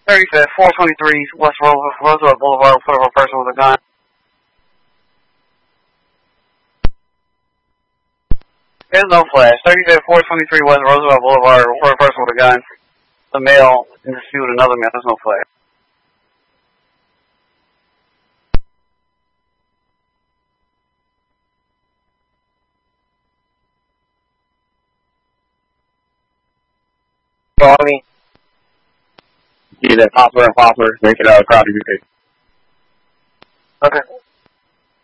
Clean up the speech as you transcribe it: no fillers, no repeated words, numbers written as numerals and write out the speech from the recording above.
35th, 423 West Roosevelt Boulevard, foot of a person with a gun. There's no flash. 35th, 423 West Roosevelt Boulevard, foot of a person with a gun. A male in dispute with another male. There's no flash. Tony. Yeah, that poplar, make it out of crowd. Okay.